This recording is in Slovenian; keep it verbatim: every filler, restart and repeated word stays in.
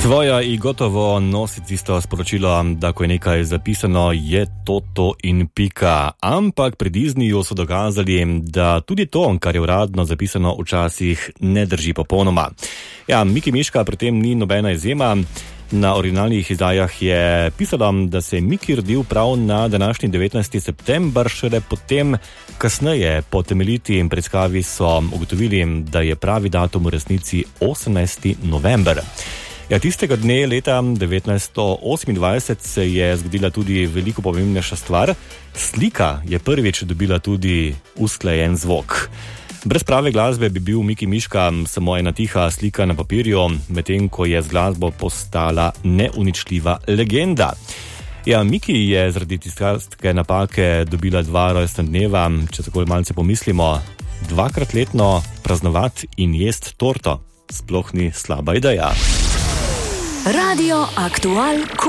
Tvoja i gotovo nositi isto sporočilo, da ko je nekaj zapisano, je to to in pika. Ampak pri Disneyju so dokazali, da tudi to, kar je uradno zapisano, včasih ne drži popolnoma. Ja, Miki Miška pri tem ni nobena izjema. Na originalnih izdajah je pisalo, da se je Miki rodil prav na današnji devetnajsti september, šele potem kasneje po temeljiti preiskavi so ugotovili, da je pravi datum v resnici osemnajsti november. Ja, tistega dne leta devetnajststo osemindvajset se je zgodila tudi veliko pomembnejša stvar. Slika je prvič dobila tudi usklajen zvok. Brez prave glasbe bi bil Miki Miška samo ena tiha slika na papirju, medtem ko je z glasbo postala neuničljiva legenda. Ja, Miki je zaradi tiskarske napake dobila dva rojstna dneva, če tako malce pomislimo, dvakrat letno praznovati in jest torto. Sploh ni slaba ideja. Radio Aktual.